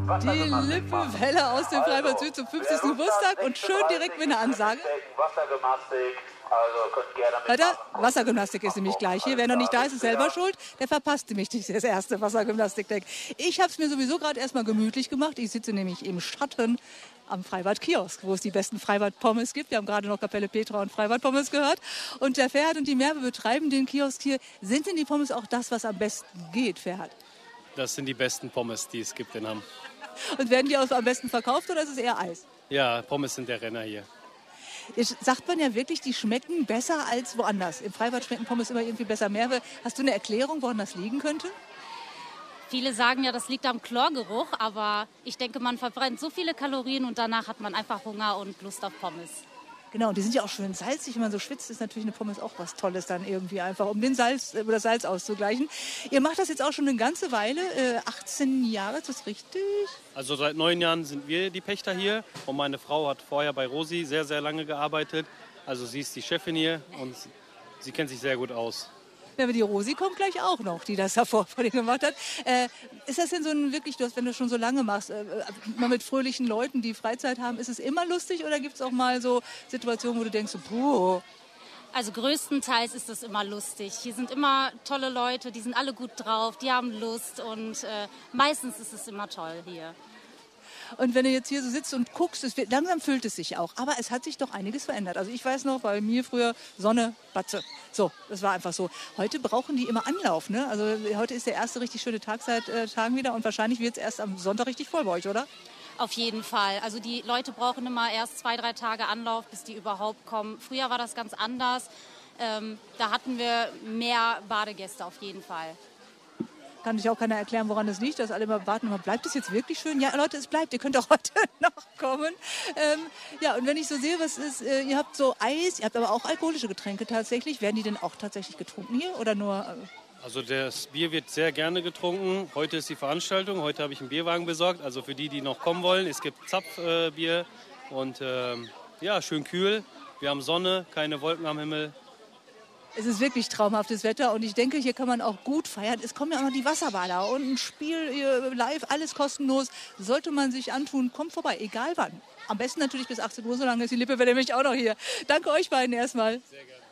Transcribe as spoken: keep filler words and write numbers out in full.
Die Lippe-Welle aus dem Freibad Süd zum fünfzigsten Geburtstag und schön direkt mit einer Ansage. Wassergymnastik, also könnt gerne Weiter, Wassergymnastik ist nämlich gleich hier. Wer noch nicht da ist, ist selber schuld. Der verpasst nämlich das erste Wassergymnastikdeck. Ich habe es mir sowieso gerade erstmal gemütlich gemacht. Ich sitze nämlich im Schatten am Freibad-Kiosk, wo es die besten Freibad-Pommes gibt. Wir haben gerade noch Kapelle Petra und Freibad-Pommes gehört. Und der Ferhat und die Merve betreiben den Kiosk hier. Sind denn die Pommes auch das, was am besten geht, Ferhat? Das sind die besten Pommes, die es gibt in Hamm. Und werden die auch am besten verkauft oder ist es eher Eis? Ja, Pommes sind der Renner hier. Jetzt sagt man ja wirklich, die schmecken besser als woanders. Im Freibad schmecken Pommes immer irgendwie besser. Merve, hast du eine Erklärung, woran das liegen könnte? Viele sagen ja, das liegt am Chlorgeruch, aber ich denke, man verbrennt so viele Kalorien und danach hat man einfach Hunger und Lust auf Pommes. Genau, und die sind ja auch schön salzig. Wenn man so schwitzt, ist natürlich eine Pommes auch was Tolles dann irgendwie einfach, um den Salz, oder das Salz auszugleichen. Ihr macht das jetzt auch schon eine ganze Weile, äh, achtzehn Jahre, ist das richtig? Also seit neun Jahren sind wir die Pächter hier und meine Frau hat vorher bei Rosi sehr, sehr lange gearbeitet. Also sie ist die Chefin hier und sie kennt sich sehr gut aus. Ja, aber die Rosi kommt gleich auch noch, die das davor vor dir gemacht hat. Äh, ist das denn so ein wirklich, du hast, wenn du schon so lange machst, äh, mal mit fröhlichen Leuten, die Freizeit haben, ist es immer lustig oder gibt es auch mal so Situationen, wo du denkst, so, puh. Also größtenteils ist das immer lustig. Hier sind immer tolle Leute, die sind alle gut drauf, die haben Lust und äh, meistens ist es immer toll hier. Und wenn du jetzt hier so sitzt und guckst, es wird, langsam füllt es sich auch. Aber es hat sich doch einiges verändert. Also ich weiß noch, bei mir früher Sonne, Batze. So, das war einfach so. Heute brauchen die immer Anlauf, ne? Also heute ist der erste richtig schöne Tag seit äh, Tagen wieder. Und wahrscheinlich wird es erst am Sonntag richtig voll bei euch, oder? Auf jeden Fall. Also die Leute brauchen immer erst zwei, drei Tage Anlauf, bis die überhaupt kommen. Früher war das ganz anders. Ähm, da hatten wir mehr Badegäste auf jeden Fall. Kann sich auch keiner erklären, woran das liegt, dass alle immer warten, bleibt es jetzt wirklich schön? Ja, Leute, es bleibt, ihr könnt auch heute noch kommen. Ähm, ja, und wenn ich so sehe, was ist, äh, ihr habt so Eis, ihr habt aber auch alkoholische Getränke tatsächlich. Werden die denn auch tatsächlich getrunken hier oder nur... Äh Also das Bier wird sehr gerne getrunken. Heute ist die Veranstaltung, heute habe ich einen Bierwagen besorgt. Also für die, die noch kommen wollen, es gibt Zapfbier äh, und ähm, ja, schön kühl. Wir haben Sonne, keine Wolken am Himmel. Es ist wirklich traumhaftes Wetter und ich denke, hier kann man auch gut feiern. Es kommen ja auch noch die Wasserbader und ein Spiel hier live, alles kostenlos. Sollte man sich antun, kommt vorbei, egal wann. Am besten natürlich bis achtzehn Uhr, so lange ist die Lippe-Welle nämlich auch noch hier. Danke euch beiden erstmal. Sehr gerne.